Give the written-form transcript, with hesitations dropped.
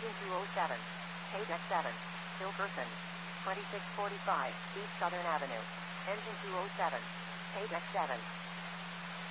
Engine 207. Page X7. Hilkerson. 2645 East Southern Avenue. Engine 207. Page X7.